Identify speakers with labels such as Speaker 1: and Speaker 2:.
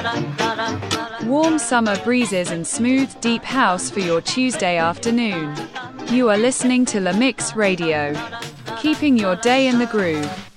Speaker 1: Warm summer breezes and smooth, deep house for your Tuesday afternoon. You are listening to La Mix Radio, keeping your day in the groove.